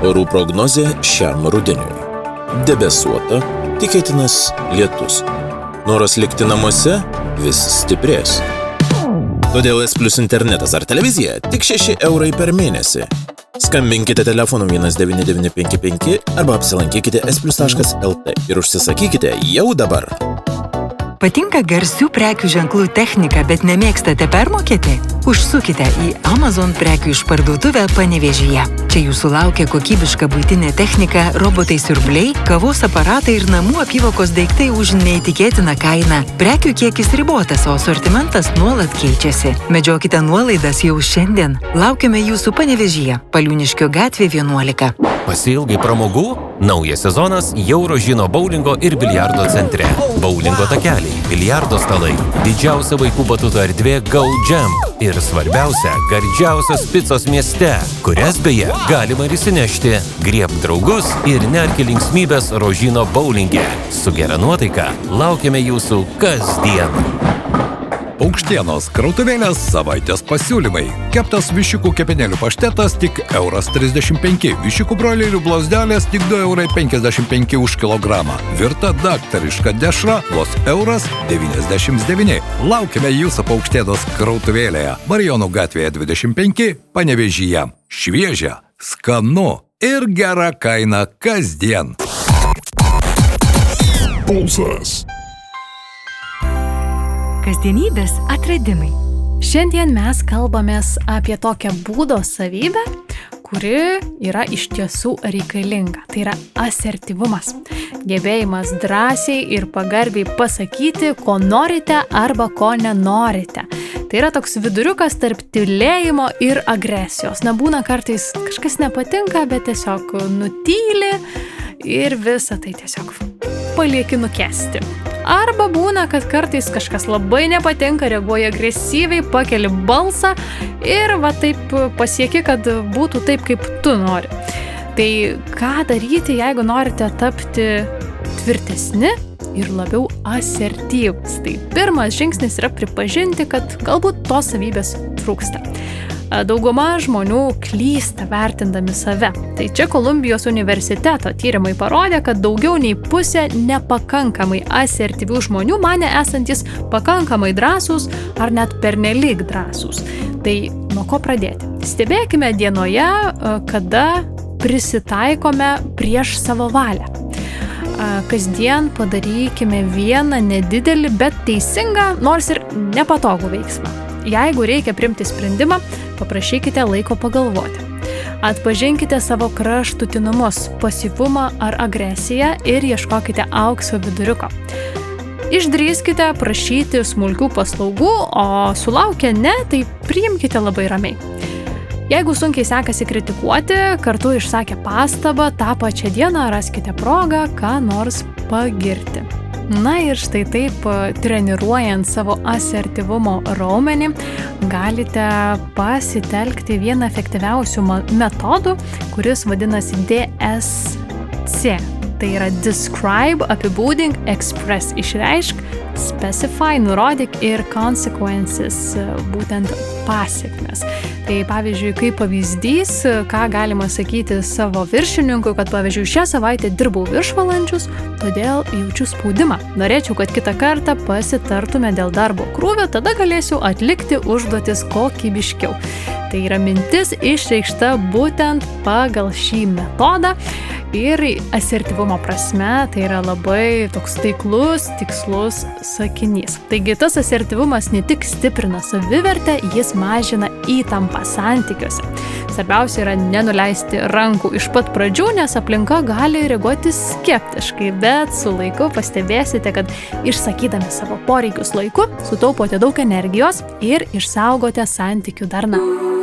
Orų prognozė šiam rudeniui. Debesuota, tikėtinas lietus. Noras likti namuose vis stiprės. Todėl S Plus internetas ar televizija tik 6 eurai per mėnesį. Skambinkite telefonu 1955 arba apsilankykite splus.lt ir užsisakykite jau dabar. Patinka garsių prekių ženklų technika, bet nemėgstate permokėti? Užsukite į Amazon prekių išparduotuvę Panevėžyje. Čia jūsų laukia kokybiška buitinė technika, robotai siurbliai, kavos aparatai ir namų apyvokos daiktai už neįtikėtiną kainą. Prekių kiekis ribotas, o asortimentas nuolat keičiasi. Medžiokite nuolaidas jau šiandien. Laukiame jūsų Panevėžyje, Paliūniškio gatvė 11. Pasiilgai pramogų? Naujas sezonas Eurožino boulingo ir biliardo centre. Boulingo takeliai, biliardo stalai, didžiausia vaikų batuto erdvė Go Jump ir svarbiausia, gardžiausios picos mieste, kurias beje galima ir įsinešti. Griebk draugus ir nerki linksmybės Rožino boulinge. Su gera nuotaika laukiame jūsų kasdien. Paukštienos krautuvėlės savaitės pasiūlymai. Keptas viščiukų kepenėlių paštetas tik €35. Viščiukų broilerių blauzdelės tik €2,55 už kilogramą. Virta daktariška dešra vos €1,99. Laukiame jūsų Paukštienos krautuvėlėje. Marijonų gatvėje 25, Panevėžyje. Šviežia, skanu ir gera kaina kasdien. Pulsas. Kasdienybės atradimai. Šiandien mes kalbamės apie tokią būdo savybę, kuri yra iš tiesų reikalinga. Tai yra asertyvumas. Gebėjimas drąsiai ir pagarbiai pasakyti, ko norite arba ko nenorite. Tai yra toks viduriukas tarp tylėjimo ir agresijos. Na, būna kartais kažkas nepatinka, bet tiesiog nutyli ir visą tai tiesiog palieki nukesti. Arba būna, kad kartais kažkas labai nepatinka, reaguoja agresyviai, pakeli balsą ir va taip pasieki, kad būtų taip, kaip tu nori. Tai ką daryti, jeigu norite tapti tvirtesni ir labiau asertyvūs? Tai pirmas žingsnis yra pripažinti, kad galbūt tos savybės trūksta. Dauguma žmonių klysta vertindami save. Tai čia Kolumbijos universiteto tyrimai parodė, kad daugiau nei pusė nepakankamai asertyvių žmonių manė esantis pakankamai drąsūs ar net pernelyg drąsūs. Tai nuo ko pradėti? Stebėkime dienoje, kada prisitaikome prieš savo valią. Kasdien padarykime vieną nedidelį, bet teisingą, nors ir nepatogų veiksmą. Jeigu reikia priimti sprendimą, paprašykite laiko pagalvoti. Atpažinkite savo kraštutinumus, pasyvumą ar agresiją ir ieškokite aukso viduriuko. Išdrįskite prašyti smulkių paslaugų, o sulaukę ne, tai priimkite labai ramiai. Jeigu sunkiai sekasi kritikuoti, kartu išsakę pastabą, tą pačią dieną raskite progą, ką nors pagirti. Na ir štai taip, treniruojant savo asertyvumo raumenį, galite pasitelkti vieną efektyviausių metodų, kuris vadinasi DSC. Tai yra Describe, apibūdink, Express, išreišk, Specify, nurodyk ir Consequences, būtent pasiekmes. Tai pavyzdžiui, kaip pavyzdys, ką galima sakyti savo viršininkui, kad pavyzdžiui, šią savaitę dirbau viršvalandžius, todėl jaučiu spaudimą. Norėčiau, kad kitą kartą pasitartume dėl darbo krūvio, tada galėsiu atlikti užduotis kokybiškiau. Tai yra mintis išreikšta būtent pagal šį metodą ir asertyvumo prasme tai yra labai toks taiklus, tikslus sakinys. Taigi tas asertyvumas ne tik stiprina savivertę, jis mažina įtampą santykiuose. Svarbiausia yra nenuleisti rankų iš pat pradžių, nes aplinka gali reaguoti skeptiškai, bet su laiku pastebėsite, kad išsakydami savo poreikius laiku sutaupote daug energijos ir išsaugote santykių darną.